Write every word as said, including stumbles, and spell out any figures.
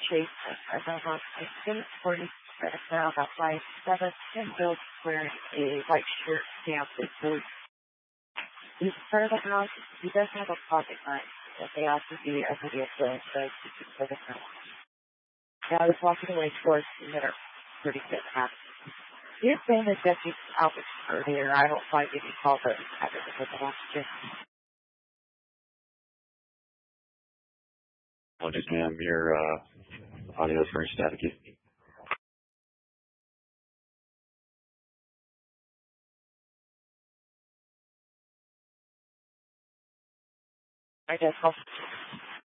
Chase, I don't know, I think forty now about five seven, and Bill wearing a white shirt, pants, and boots. He's in front of the house. He does have a pocket knife that they asked to be a video film, so he's for the house. Now he's walking away towards the middle, pretty good half. You're saying that Jesse's Albert earlier. I don't find any call her after the question. Oh, just ma'am, your uh, audio is very staticky. I guess I'll